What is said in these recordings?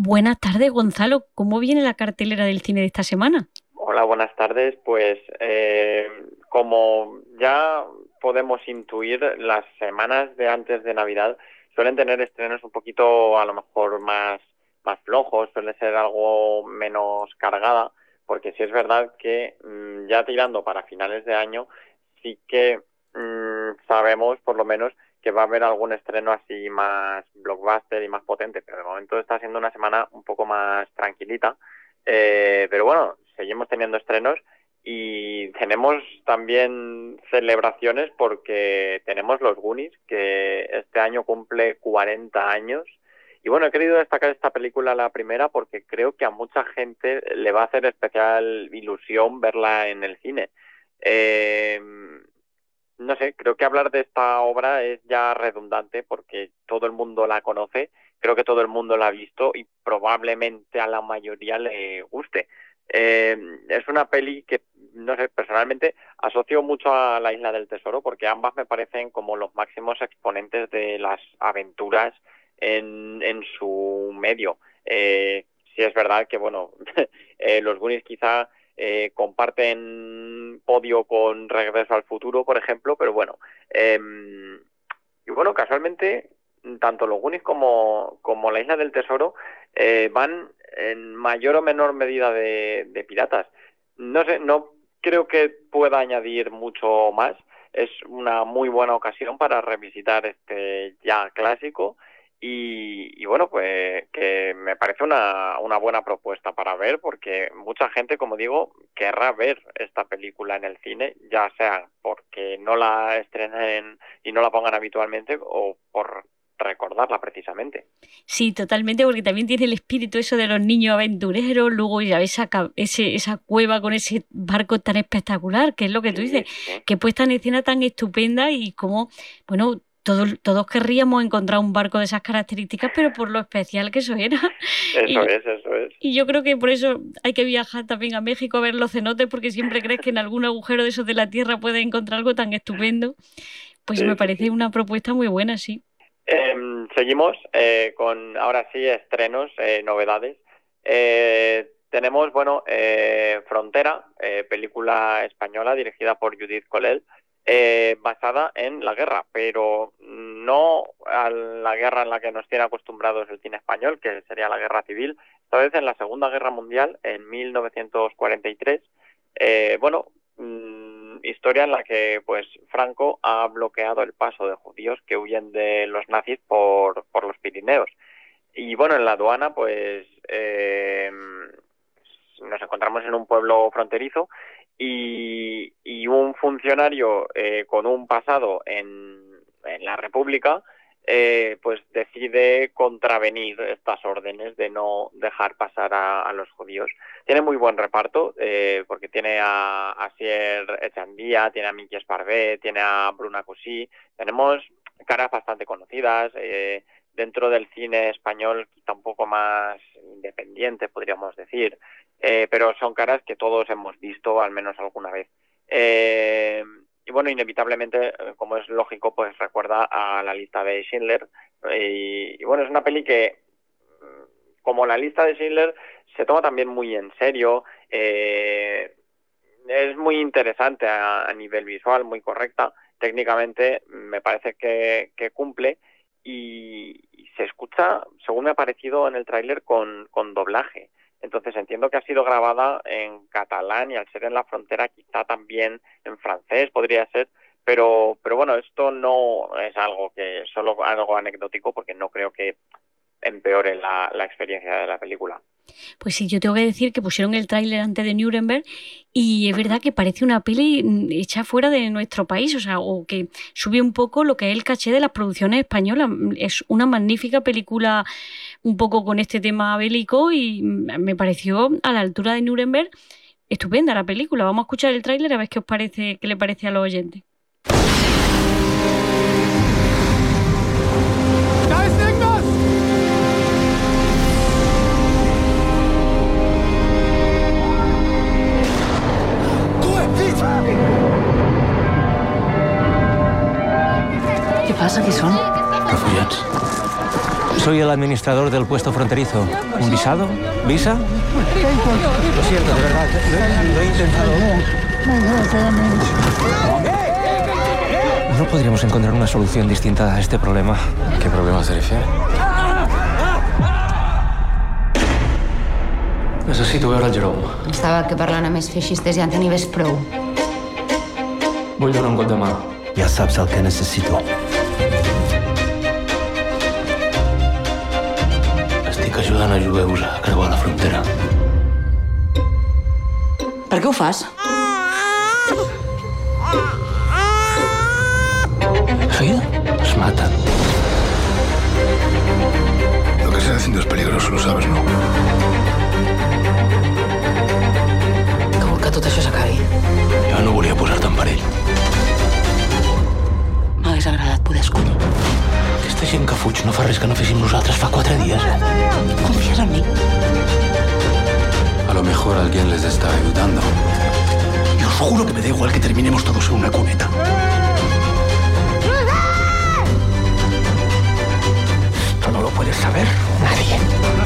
Buenas tardes, Gonzalo. ¿Cómo viene la cartelera del cine de esta semana? Hola, buenas tardes. Pues como ya podemos intuir, las semanas de antes de Navidad suelen tener estrenos un poquito a lo mejor más flojos, suele ser algo menos cargada, porque sí es verdad que ya tirando para finales de año sí que sabemos por lo menos que va a haber algún estreno así más blockbuster y más potente, pero de momento está siendo una semana un poco más tranquilita. Pero bueno, seguimos teniendo estrenos y tenemos también celebraciones porque tenemos los Goonies, que este año cumple 40 años. Y bueno, he querido destacar esta película, la primera, porque creo que a mucha gente le va a hacer especial ilusión verla en el cine. Eh, no sé, creo que hablar de esta obra es ya redundante porque todo el mundo la conoce, creo que todo el mundo la ha visto y probablemente a la mayoría le guste. Es una peli que, no sé, personalmente asocio mucho a La Isla del Tesoro porque ambas me parecen como los máximos exponentes de las aventuras en su medio. Sí es verdad que, bueno, los Goonies quizá comparten podio con Regreso al Futuro, por ejemplo, pero bueno. Y bueno, casualmente, tanto los Goonies como La Isla del Tesoro van en mayor o menor medida de piratas. No sé, no creo que pueda añadir mucho más. Es una muy buena ocasión para revisitar este ya clásico y bueno, pues que me parece una buena propuesta para ver, porque mucha gente, como digo, querrá ver esta película en el cine, ya sea porque no la estrenen y no la pongan habitualmente o por recordarla precisamente. Sí, totalmente, porque también tiene el espíritu eso de los niños aventureros, luego ya ves esa cueva con ese barco tan espectacular, que es lo que tú dices, Sí, sí. que puesta en escena tan estupenda y como, bueno, todos querríamos encontrar un barco de esas características, pero por lo especial que eso era. Eso Y, es, eso es. y yo creo que por eso hay que viajar también a México a ver los cenotes, porque siempre crees que en algún agujero de esos de la tierra puedes encontrar algo tan estupendo. Pues me Sí, sí, parece sí. una propuesta muy buena, sí. Seguimos con ahora sí estrenos, novedades. Tenemos, bueno, Frontera, película española dirigida por Judith Colel, basada en la guerra, pero no a la guerra en la que nos tiene acostumbrados el cine español, que sería la guerra civil, esta vez en la Segunda Guerra Mundial, en 1943. Bueno, historia en la que pues Franco ha bloqueado el paso de judíos que huyen de los nazis por los Pirineos. Y bueno, en la aduana pues nos encontramos en un pueblo fronterizo y un funcionario con un pasado en la República pues decide contravenir estas órdenes de no dejar pasar a los judíos. Tiene muy buen reparto porque tiene a Asier Echandía, tiene a Miki Esparvé, tiene a Bruna Cusí. Tenemos caras bastante conocidas dentro del cine español, quizá un poco más independiente, podríamos decir, pero son caras que todos hemos visto al menos alguna vez. Y bueno, inevitablemente, como es lógico, pues recuerda a La Lista de Schindler. Y bueno, es una peli que, como La Lista de Schindler, se toma también muy en serio. Es muy interesante a nivel visual, muy correcta. Técnicamente me parece que cumple y se escucha, según me ha parecido en el tráiler, con doblaje. Entonces entiendo que ha sido grabada en catalán y al ser en la frontera quizá también en francés podría ser, pero bueno, esto no es algo que solo algo anecdótico porque no creo que empeore la experiencia de la película. Pues sí, yo tengo que decir que pusieron el tráiler antes de Nuremberg y es verdad Uh-huh. que parece una peli hecha fuera de nuestro país, o sea, o que sube un poco lo que es el caché de las producciones españolas. Es una magnífica película un poco con este tema bélico y me pareció a la altura de Nuremberg estupenda la película. Vamos a escuchar el tráiler a ver qué os parece, qué le parece a los oyentes. Da ist irgendwas! Ruhe, Pete! Què passa? Qui són? Refugiats. Soy el administrador del puesto fronterizo. ¿Un visado? ¿Visa? Lo siento, de verdad. Lo he intentado. ¿No podríamos encontrar una solución distinta a este problema? ¿Qué problema se refiere? Necessito veure el Jerome. Estava que parlant amb els feixistes ja en tenies prou. Vull donar un cop de mà. Ja saps el que necessito. Estic ajudant a jueus a creuar la frontera. Per què ho fas? Fill, es matan. Lo que estás haciendo es peligroso, lo sabes, ¿no? Que vol que tot això s'acabi. Jo no volia posar-te en perill. M'hagués agradat poder escollir. Aquesta gent que fuig no fa res que no féssim nosaltres fa 4 dies. Confies en mi? A lo mejor alguien les está ayudando. Yo os juro que me da igual que terminemos todos en una cuneta. Esto no lo puede saber nadie.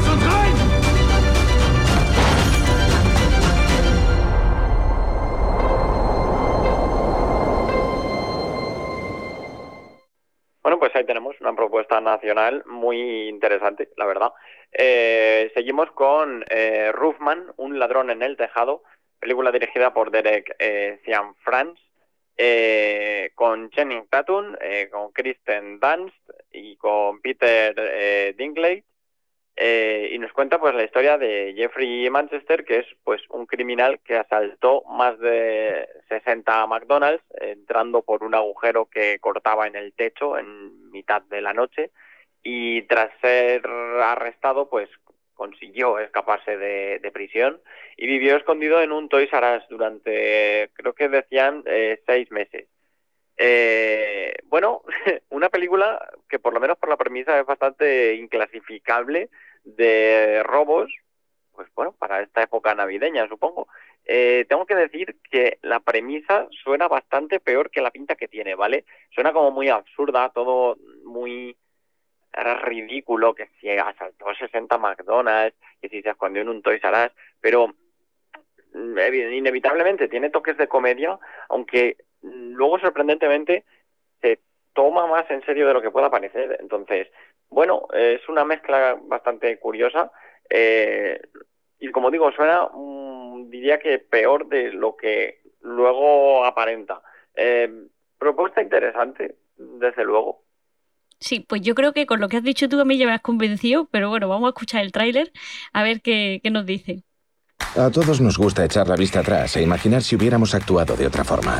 Bueno, pues ahí tenemos una propuesta nacional muy interesante, la verdad. Seguimos con Roofman, un ladrón en el tejado, película dirigida por Derek Cianfrance, con Channing Tatum, con Kristen Dunst y con Peter Dinklage, y nos cuenta pues la historia de Jeffrey Manchester, que es pues un criminal que asaltó más de 60 McDonald's entrando por un agujero que cortaba en el techo en mitad de la noche, y tras ser arrestado pues consiguió escaparse de prisión y vivió escondido en un Toys R Us durante, creo que decían, 6 meses. Bueno, una película que por lo menos por la premisa es bastante inclasificable, de robos, pues bueno, para esta época navideña, supongo. Tengo que decir que la premisa suena bastante peor que la pinta que tiene, ¿vale? Suena como muy absurda, todo muy ridículo, que si asaltó 60 McDonald's, que si se escondió en un Toys R Us, pero inevitablemente tiene toques de comedia, aunque luego sorprendentemente se toma más en serio de lo que pueda parecer. Entonces, bueno, es una mezcla bastante curiosa, y como digo, suena, diría que peor de lo que luego aparenta. Propuesta interesante, desde luego. Sí, pues yo creo que con lo que has dicho tú a mí ya me has convencido, pero bueno, vamos a escuchar el tráiler a ver qué nos dice. A todos nos gusta echar la vista atrás e imaginar si hubiéramos actuado de otra forma.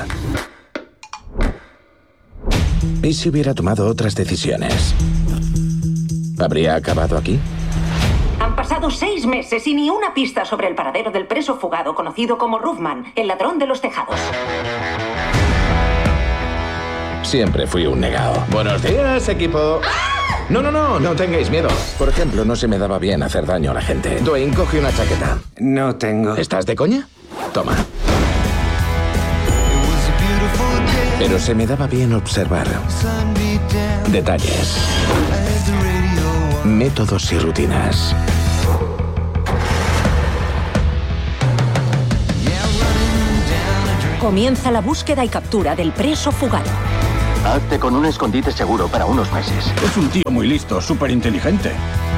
¿Y si hubiera tomado otras decisiones? ¿Habría acabado aquí? Han pasado 6 meses y ni una pista sobre el paradero del preso fugado conocido como Roofman, el ladrón de los tejados. Siempre fui un negado. Buenos días, equipo. No tengáis miedo. Por ejemplo, no se me daba bien hacer daño a la gente. Dwayne, coge una chaqueta. No tengo. ¿Estás de coña? Toma. Pero se me daba bien observar detalles, métodos y rutinas. Comienza la búsqueda y captura del preso fugado. Hazte con un escondite seguro para unos meses. Es un tío muy listo, súper inteligente.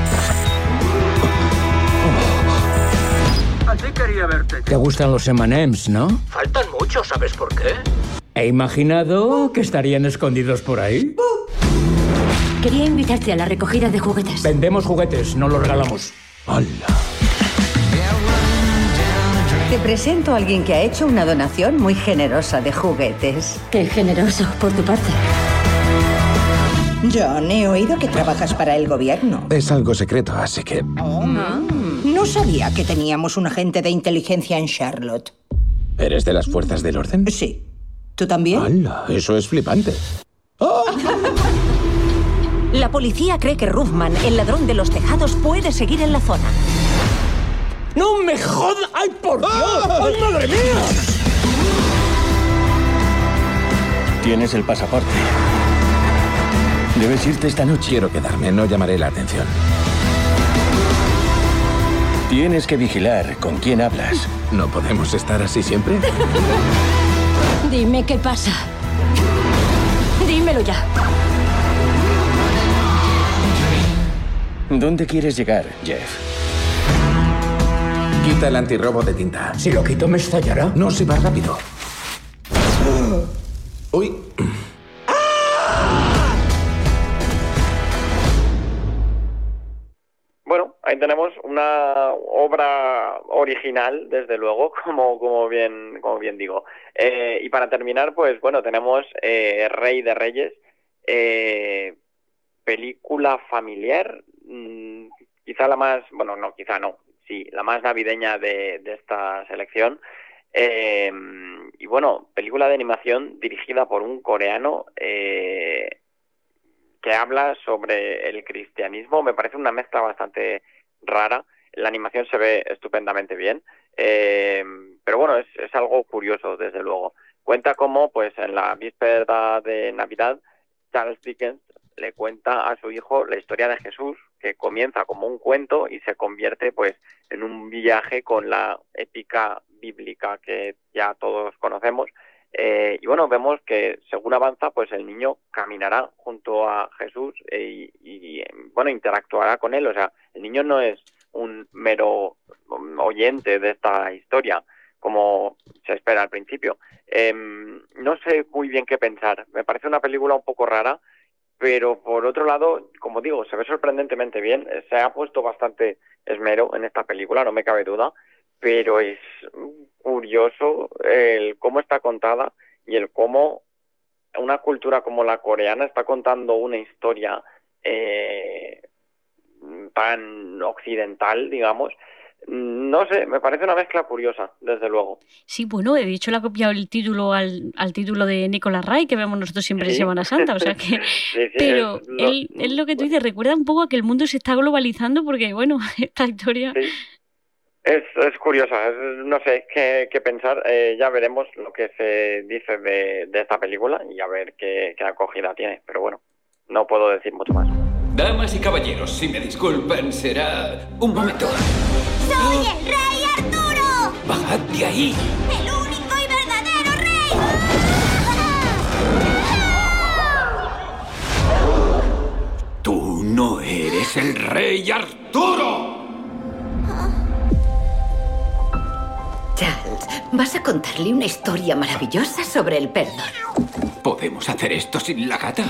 Así quería verte. ¿Te gustan los M&M's, no? Faltan muchos, ¿sabes por qué? He imaginado que estarían escondidos por ahí. Quería invitarte a la recogida de juguetes. Vendemos juguetes, no los regalamos. ¡Hala! Te presento a alguien que ha hecho una donación muy generosa de juguetes. Qué generoso por tu parte. John, he oído que trabajas para el gobierno. Es algo secreto, así que... No sabía que teníamos un agente de inteligencia en Charlotte. ¿Eres de las fuerzas del orden? Sí. ¿Tú también? ¡Hala! Eso es flipante. La policía cree que Roofman, el ladrón de los tejados, puede seguir en la zona. ¡No me jodas! ¡Ay, por Dios! ¡Ay, madre mía! Tienes el pasaporte. Debes irte esta noche. Quiero quedarme, no llamaré la atención. Tienes que vigilar con quién hablas. ¿No podemos estar así siempre? Dime qué pasa. Dímelo ya. ¿Dónde quieres llegar, Jeff? Quita el antirrobo de tinta. Si lo quito, me estallará. No, si va rápido. Uy. Bueno, ahí tenemos una obra original, desde luego, como bien digo. Y para terminar, pues bueno, tenemos Rey de Reyes, película familiar, quizá la más, bueno, no, quizá no, sí, la más navideña de esta selección. Y bueno, película de animación dirigida por un coreano que habla sobre el cristianismo. Me parece una mezcla bastante rara. La animación se ve estupendamente bien, pero bueno, es algo curioso, desde luego. Cuenta cómo, pues, en la víspera de Navidad, Charles Dickens le cuenta a su hijo la historia de Jesús, que comienza como un cuento y se convierte, pues, en un viaje con la épica bíblica que ya todos conocemos. Y bueno, vemos que según avanza, pues el niño caminará junto a Jesús y bueno, interactuará con él. O sea, el niño no es un mero oyente de esta historia, como se espera al principio. No sé muy bien qué pensar. Me parece una película un poco rara, pero por otro lado, como digo, se ve sorprendentemente bien. Se ha puesto bastante esmero en esta película, no me cabe duda, pero es curioso el cómo está contada y el cómo una cultura como la coreana está contando una historia tan occidental, digamos. No sé, me parece una mezcla curiosa, desde luego. Sí, bueno, de hecho le ha copiado el título al título de Nicolás Ray, que vemos nosotros siempre en Semana Santa, o sea que... Sí, pero es lo que tú dices, recuerda un poco a que el mundo se está globalizando porque, bueno, esta historia... Sí. Es curiosa, no sé qué pensar. Ya veremos lo que se dice de esta película y a ver qué acogida tiene, pero bueno, no puedo decir mucho más. Damas y caballeros, si me disculpan, será... Un momento. ¡Soy el Rey Arturo! ¡Bajad de ahí! ¡El único y verdadero rey! ¡Tú no eres el Rey Arturo! Charles, vas a contarle una historia maravillosa sobre el perdón. ¿Podemos hacer esto sin la gata?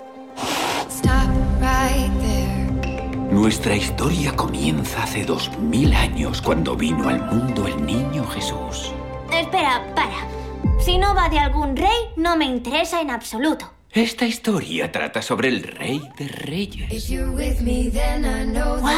Nuestra historia comienza hace 2000 años, cuando vino al mundo el niño Jesús. Espera, para. Si no va de algún rey, no me interesa en absoluto. Esta historia trata sobre el Rey de Reyes. ¡Wow!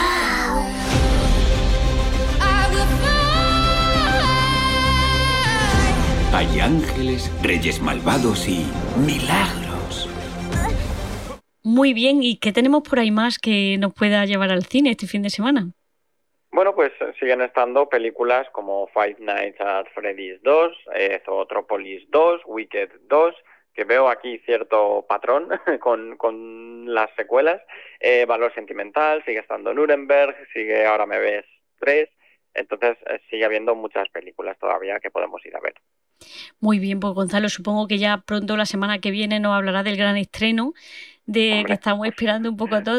Hay ángeles, reyes malvados y milagros. Muy bien, ¿y qué tenemos por ahí más que nos pueda llevar al cine este fin de semana? Bueno, pues siguen estando películas como Five Nights at Freddy's 2, Zootropolis 2, Wicked 2, que veo aquí cierto patrón con las secuelas. Valor Sentimental, sigue estando Nuremberg, sigue Ahora me ves 3, entonces sigue habiendo muchas películas todavía que podemos ir a ver. Muy bien, pues Gonzalo, supongo que ya pronto la semana que viene nos hablará del gran estreno que estamos esperando un poco a todos.